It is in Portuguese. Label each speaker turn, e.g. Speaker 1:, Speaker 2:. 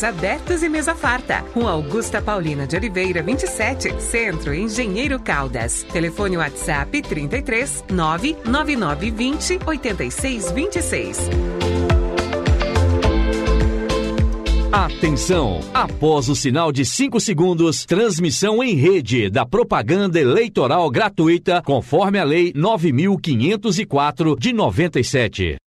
Speaker 1: Restaurantes abertos e mesa farta. Rua Augusta Paulina de Oliveira, 27, Centro, Engenheiro Caldas. Telefone WhatsApp 33 99920 8626.
Speaker 2: Atenção! Após o sinal de 5 segundos, transmissão em rede da propaganda eleitoral gratuita, conforme a Lei 9.504 de 97.